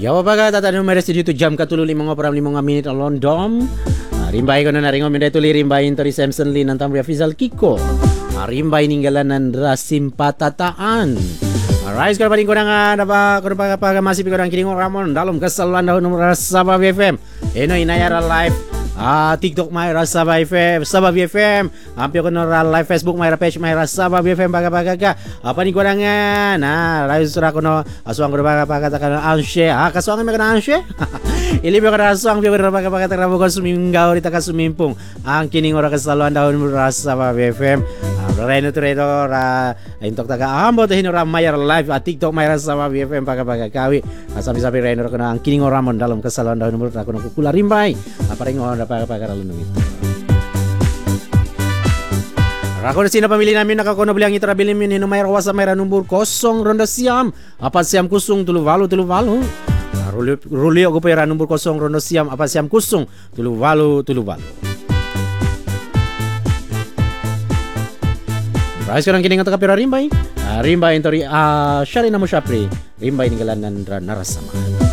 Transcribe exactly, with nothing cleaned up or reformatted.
Ya baga tata numero dito jam katulong limang operam limang minit alon dom. Rimbay ko na naringo minday tuli rimbay intori Samson Lee ng Tambria Fizal Kiko. Rimbay ninggalan ng Rasimpatataan. Alright, kalau paling kurang ada apa kurang apa apa masih kurang kini Ramon dalam kesalahan dahulu nomor Sabah F M. Eno inayara live ah TikTok Mayra Sabah F M, Sabah F M. Hampir kena live Facebook Mayra page Mayra Sabah F M baga-baga ka. Apa ni kurangan? Nah, live surah kono asuang kurang baga-baga katakan anshe. Ah, kasuang may kana anshe. Ili ba kana asuang biar baga-baga takrabo ko sumingaw rita ka sumimpong. Ang kining ora kesalahan dahulu nomor Sabah F M. Reno Tredo ra intok taga ambo te hinora Mayra live at TikTok Mayra Sabah B F M paga-paga kawi sabi-sabi Reno ko na ang kining oramon dalam kesalahan dahon nomor ako ng kukula rimbay aparing on na paga-paga ralunong ito. Rako na sina pamili namin nakakuno bilang ito rabilin min hino Mayra wasa Mayra number kosong ronda siam apat siam kusung tulu walu tulu walu rulio ko pa number kosong ronda siam apat siam kusung tulu walu tulu walu. Rais sekarang kini ngata kapira rimbay. Uh, rimbay intori uh, syari namu syapri. Rimbay ninggalan nandra narasama.